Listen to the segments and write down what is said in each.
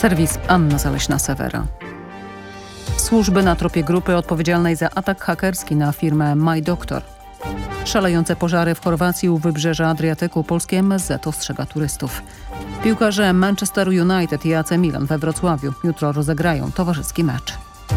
Serwis Anna Zaleśna-Sewera. Służby na tropie grupy odpowiedzialnej za atak hakerski na firmę MyDoctor. Szalejące pożary w Chorwacji u wybrzeża Adriatyku. Polskie MSZ ostrzega turystów. Piłkarze Manchester United i AC Milan we Wrocławiu jutro rozegrają towarzyski mecz.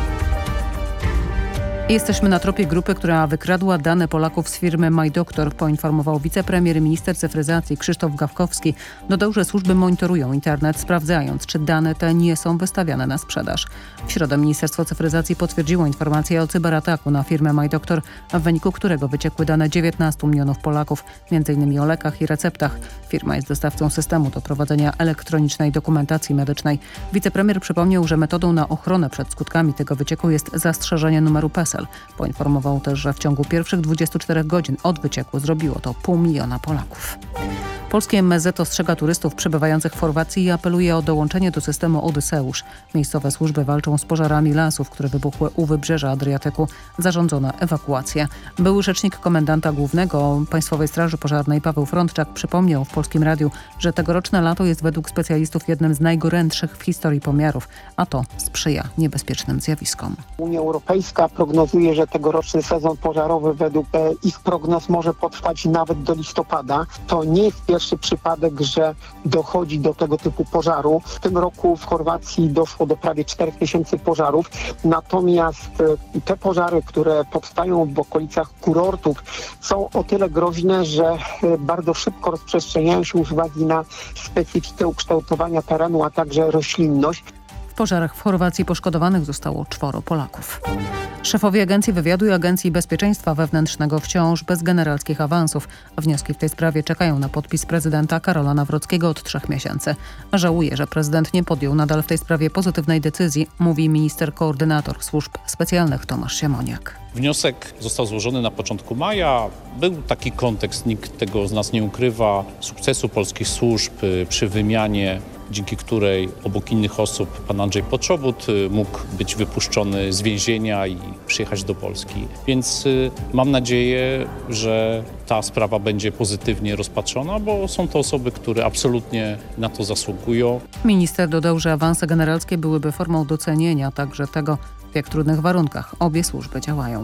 Jesteśmy na tropie grupy, która wykradła dane Polaków z firmy MyDoctor, poinformował wicepremier i minister cyfryzacji Krzysztof Gawkowski. Dodał, że służby monitorują internet, sprawdzając, czy dane te nie są wystawiane na sprzedaż. W środę Ministerstwo Cyfryzacji potwierdziło informację o cyberataku na firmę MyDoctor, w wyniku którego wyciekły dane 19 milionów Polaków, m.in. o lekach i receptach. Firma jest dostawcą systemu do prowadzenia elektronicznej dokumentacji medycznej. Wicepremier przypomniał, że metodą na ochronę przed skutkami tego wycieku jest zastrzeżenie numeru PESEL. Poinformował też, że w ciągu pierwszych 24 godzin od wycieku zrobiło to 500 000 Polaków. Polskie MSZ ostrzega turystów przebywających w Chorwacji i apeluje o dołączenie do systemu Odyseusz. Miejscowe służby walczą z pożarami lasów, które wybuchły u wybrzeża Adriatyku. Zarządzono ewakuację. Były rzecznik komendanta głównego Państwowej Straży Pożarnej Paweł Frądczak przypomniał w Polskim Radiu, że tegoroczne lato jest według specjalistów jednym z najgorętszych w historii pomiarów, a to sprzyja niebezpiecznym zjawiskom. Unia Europejska prognozuje, że tegoroczny sezon pożarowy według ich prognoz może potrwać nawet do listopada. To nie jest pierwszy przypadek, że dochodzi do tego typu pożaru. W tym roku w Chorwacji doszło do prawie 4000 pożarów. Natomiast te pożary, które powstają w okolicach kurortów, są o tyle groźne, że bardzo szybko rozprzestrzeniają się z uwagi na specyfikę ukształtowania terenu, a także roślinność. W pożarach w Chorwacji poszkodowanych zostało 4 Polaków. Szefowie Agencji Wywiadu i Agencji Bezpieczeństwa Wewnętrznego wciąż bez generalskich awansów. Wnioski w tej sprawie czekają na podpis prezydenta Karola Nawrockiego od 3 miesięcy. Żałuje, że prezydent nie podjął nadal w tej sprawie pozytywnej decyzji, mówi minister koordynator służb specjalnych Tomasz Siemoniak. Wniosek został złożony na początku maja. Był taki kontekst, nikt tego z nas nie ukrywa, sukcesu polskich służb przy wymianie, dzięki której obok innych osób pan Andrzej Poczobut mógł być wypuszczony z więzienia i przyjechać do Polski. Więc mam nadzieję, że ta sprawa będzie pozytywnie rozpatrzona, bo są to osoby, które absolutnie na to zasługują. Minister dodał, że awanse generalskie byłyby formą docenienia także tego, w jak trudnych warunkach obie służby działają.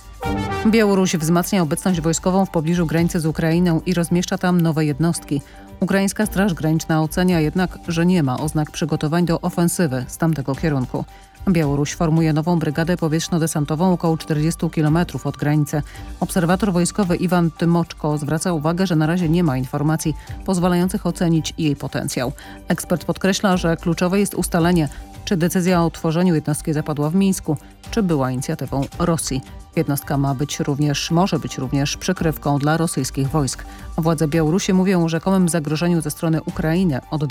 Białoruś wzmacnia obecność wojskową w pobliżu granicy z Ukrainą i rozmieszcza tam nowe jednostki. Ukraińska Straż Graniczna ocenia jednak, że nie ma oznak przygotowań do ofensywy z tamtego kierunku. Białoruś formuje nową brygadę powietrzno-desantową około 40 km od granicy. Obserwator wojskowy Iwan Tymoczko zwraca uwagę, że na razie nie ma informacji pozwalających ocenić jej potencjał. Ekspert podkreśla, że kluczowe jest ustalenie, czy decyzja o utworzeniu jednostki zapadła w Mińsku, czy była inicjatywą Rosji. Jednostka może być również przykrywką dla rosyjskich wojsk. Władze Białorusi mówią o rzekomym zagrożeniu ze strony Ukrainy od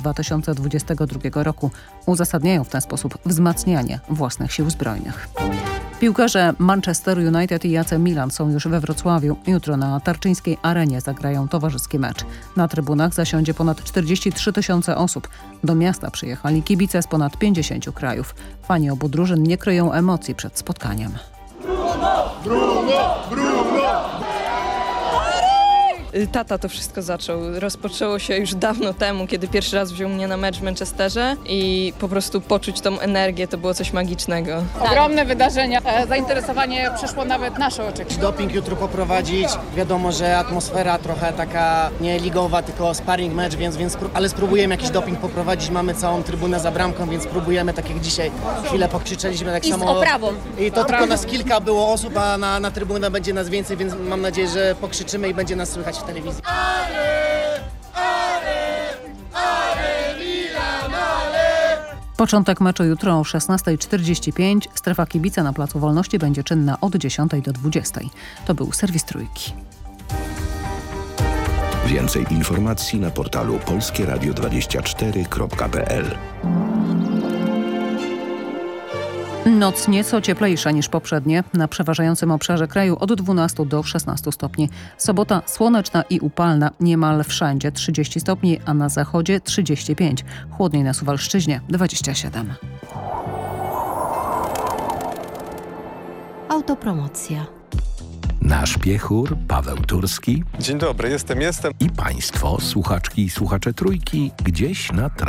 2022 roku. Uzasadniają w ten sposób wzmacnianie własnych sił zbrojnych. Piłkarze Manchester United i AC Milan są już we Wrocławiu. Jutro na Tarczyńskiej Arenie zagrają towarzyski mecz. Na trybunach zasiądzie ponad 43 000 osób. Do miasta przyjechali kibice z ponad 50 krajów. Fani obu drużyn nie kryją emocji przed spotkaniem. Tata to wszystko zaczął. Rozpoczęło się już dawno temu, kiedy pierwszy raz wziął mnie na mecz w Manchesterze i po prostu poczuć tą energię to było coś magicznego. Ogromne wydarzenia. Zainteresowanie przeszło nawet nasze oczekiwania. Doping jutro poprowadzić. Wiadomo, że atmosfera trochę taka nie ligowa, tylko sparring mecz, ale spróbujemy jakiś doping poprowadzić. Mamy całą trybunę za bramką, więc spróbujemy, tak jak dzisiaj chwilę pokrzyczeliśmy tak samo. I z oprawą. I to tylko nas kilka było osób, a na trybunę będzie nas więcej, więc mam nadzieję, że pokrzyczymy i będzie nas słychać w telewizji. Początek meczu jutro o 16:45. Strefa kibica na Placu Wolności będzie czynna od 10 do 20. To był serwis Trójki. Więcej informacji na portalu polskieradio24.pl. Noc nieco cieplejsza niż poprzednie. Na przeważającym obszarze kraju od 12 do 16 stopni. Sobota słoneczna i upalna. Niemal wszędzie 30 stopni, a na zachodzie 35. Chłodniej na Suwalszczyźnie 27. Autopromocja. Nasz piechur Paweł Turski. Dzień dobry, jestem. I państwo, słuchaczki i słuchacze Trójki, gdzieś na